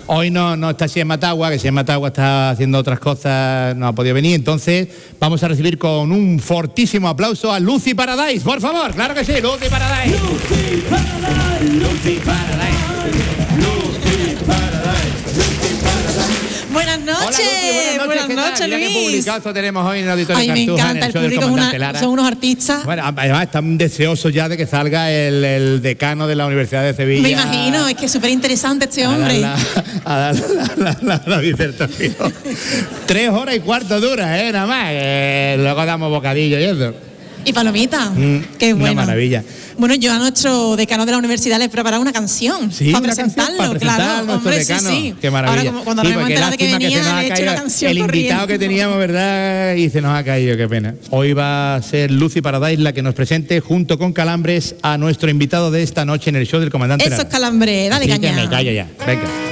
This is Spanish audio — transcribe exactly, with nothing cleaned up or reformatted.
hoy no, no está Xema Matagua, que Xema Matagua está haciendo otras cosas, no ha podido venir, entonces vamos a recibir con un fortísimo aplauso a Lucy Paradise, por favor, claro que sí, Lucy Paradise. Lucy Paradise, Lucy Paradise, Lucy Paradise, Lucy Paradise. Buenas noches, Hola, Lucy, buenas noches, buenas noches, Luis. Qué publicazo tenemos hoy en el Auditorio Ay, me Cartuja, encanta, el el show del público es comandante una, Lara. son unos artistas. Bueno, además están deseosos ya de que salga el, el decano de la Universidad de Sevilla. Me imagino, es que es súper interesante este A dar hombre. la, a dar la, la, la, la disertación. Tres horas y cuarto dura, ¿eh? Nada más. Eh, luego damos bocadillo y eso. Y palomita, Mm, qué una bueno. maravilla. Bueno, yo a nuestro decano de la universidad le he preparado una canción Sí, para una canción presentarlo, para presentar claro, a nuestro hombre, decano. sí, sí. Qué maravilla. Ahora, como cuando Sí, nos hemos porque enterado de que lástima venía, se nos ha le he hecho caído una canción el invitado corriendo. que teníamos, ¿verdad? Y se nos ha caído, qué pena. Hoy va a ser Lucy Paradise la que nos presente junto con Calambres a nuestro invitado de esta noche en el show del comandante Eso es Lara. Calambre, dale Así que caña. me callo ya, venga.